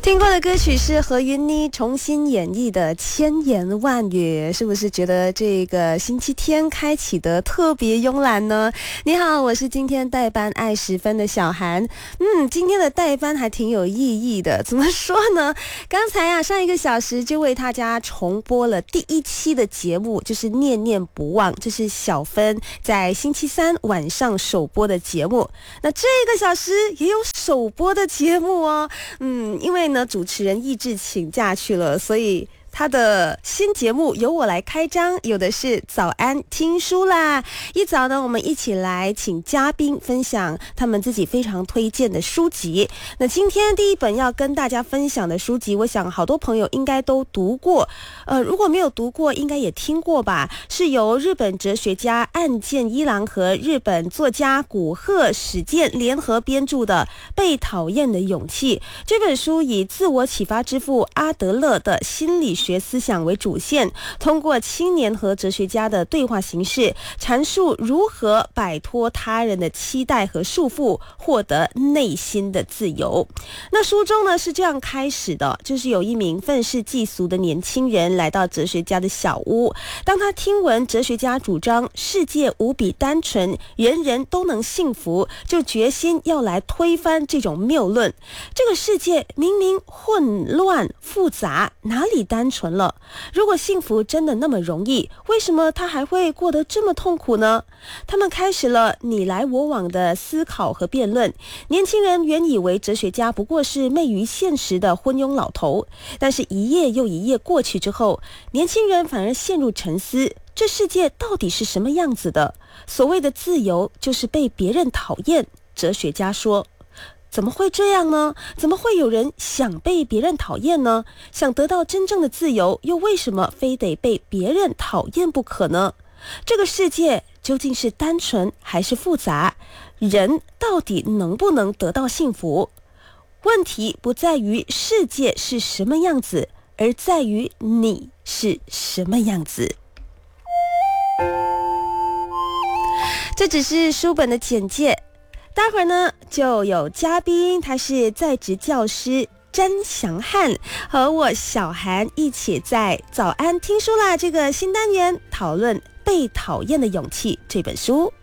听过的歌曲是何云妮重新演绎的《千言万语》，是不是觉得这个星期天开启的特别慵懒呢？你好，我是今天代班爱10分的小涵。今天的代班还挺有意义的，怎么说呢？刚才上一个小时就为大家重播了第1期的节目，就是念念不忘，这是小芬在星期三晚上首播的节目。那这个小时也有首播的节目哦。因为呢，主持人意志请假去了，所以他的新节目由我来开张，有的是早安听书啦。一早呢，我们一起来请嘉宾分享他们自己非常推荐的书籍。那今天第一本要跟大家分享的书籍，我想好多朋友应该都读过，如果没有读过，应该也听过吧。是由日本哲学家岸见一郎和日本作家古贺史健联合编著的《被讨厌的勇气》。这本书以自我启发之父阿德勒的心理学思想为主线，通过青年和哲学家的对话形式，阐述如何摆脱他人的期待和束缚，获得内心的自由。那书中呢是这样开始的，就是有一名愤世嫉俗的年轻人来到哲学家的小屋，当他听闻哲学家主张世界无比单纯，人人都能幸福，就决心要来推翻这种谬论。这个世界明明混乱复杂，哪里单纯了？如果幸福真的那么容易，为什么他还会过得这么痛苦呢？他们开始了你来我往的思考和辩论。年轻人原以为哲学家不过是昧于现实的昏庸老头，但是一夜又一夜过去之后，年轻人反而陷入沉思，这世界到底是什么样子的？所谓的自由就是被别人讨厌。哲学家说，怎么会这样呢？怎么会有人想被别人讨厌呢？想得到真正的自由，又为什么非得被别人讨厌不可呢？这个世界究竟是单纯还是复杂？人到底能不能得到幸福？问题不在于世界是什么样子，而在于你是什么样子。这只是书本的简介，待会儿呢就有嘉宾，他是在职教师詹祥汉，和我小涵一起在早安听书啦这个新单元讨论《被讨厌的勇气》这本书。